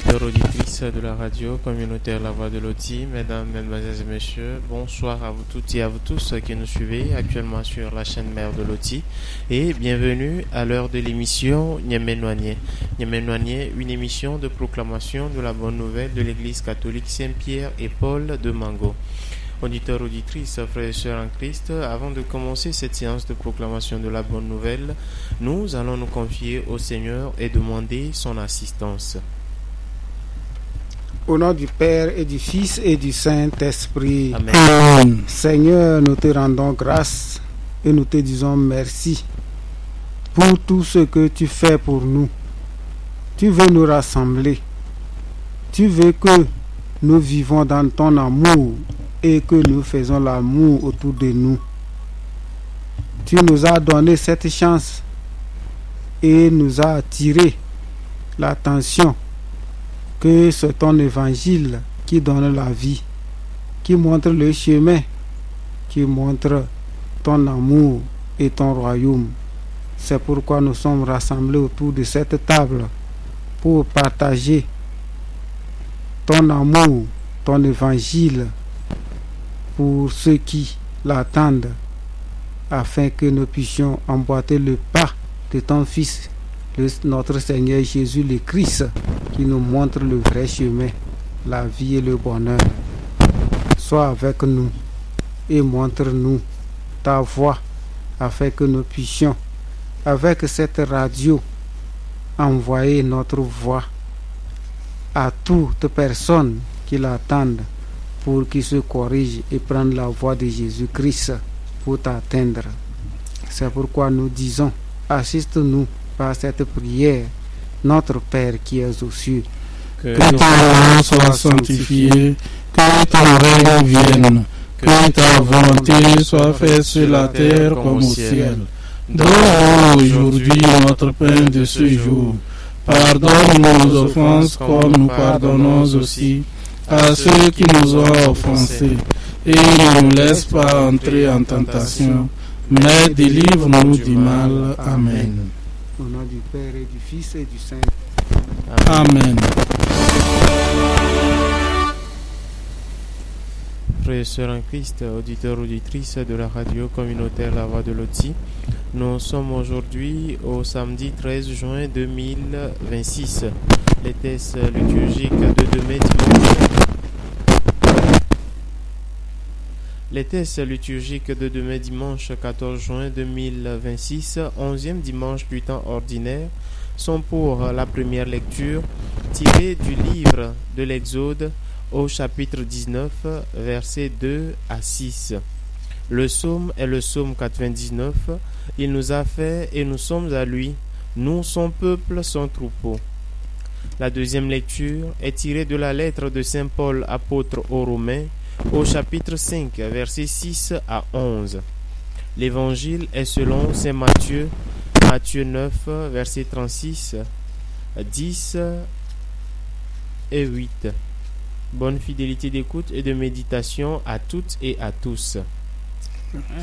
auditeurs, auditrices de la radio communautaire La Voix de Loti, mesdames, mesdemoiselles et messieurs, bonsoir à vous toutes et à vous tous qui nous suivez actuellement sur la chaîne mère de Loti et bienvenue à l'heure de l'émission Nyemenoigné. Nyemenoigné, une émission de proclamation de la bonne nouvelle de l'église catholique Saint-Pierre et Paul de Mango. Auditeurs, auditrices, frères et sœurs en Christ, avant de commencer cette séance de proclamation de la bonne nouvelle, nous allons nous confier au Seigneur et demander son assistance. Au nom du Père et du Fils et du Saint-Esprit. Amen. Amen. Seigneur, nous te rendons grâce et nous te disons merci pour tout ce que tu fais pour nous. Tu veux nous rassembler. Tu veux que nous vivons dans ton amour et que nous faisons l'amour autour de nous. Tu nous as donné cette chance et nous as attiré l'attention que c'est ton évangile qui donne la vie, qui montre le chemin, qui montre ton amour et ton royaume. C'est pourquoi nous sommes rassemblés autour de cette table pour partager ton amour, ton évangile pour ceux qui l'attendent, afin que nous puissions emboîter le pas de ton Fils, notre Seigneur Jésus le Christ, qui nous montre le vrai chemin, la vie et le bonheur. Sois avec nous et montre-nous ta voix, afin que nous puissions, avec cette radio, envoyer notre voix à toute personne qui l'attendent, pour qu'ils se corrigent et prennent la voie de Jésus-Christ pour t'atteindre. C'est pourquoi nous disons, assiste-nous par cette prière, notre Père qui es aux cieux. Que ton nom soit sanctifié, que ton règne vienne, que ta volonté soit faite sur la terre comme au ciel. Donne-nous aujourd'hui notre pain de ce jour. Pardonne nos offenses comme nous pardonnons aussi à ceux qui nous ont offensés, et ne nous laisse pas entrer en tentation, mais délivre-nous du mal. Amen. Au nom du Père et du Fils et du Saint. Amen. Frères et sœurs en Christ, auditeurs, auditrices de la radio communautaire La Voix de Loti, nous sommes aujourd'hui au samedi 13 juin 2026. Les tests liturgiques de demain dimanche. Les tests liturgiques de demain dimanche 14 juin 2026, 11e dimanche du temps ordinaire, sont pour la première lecture tirée du livre de l'Exode au chapitre 19, versets 2 à 6. Le psaume est le psaume 99. Il nous a fait et nous sommes à lui, nous son peuple, son troupeau. La deuxième lecture est tirée de la lettre de Saint Paul, apôtre aux Romains, au chapitre 5, versets 6 à 11. L'évangile est selon Saint Matthieu, Matthieu 9, versets 36, 10 et 8. Bonne fidélité d'écoute et de méditation à toutes et à tous.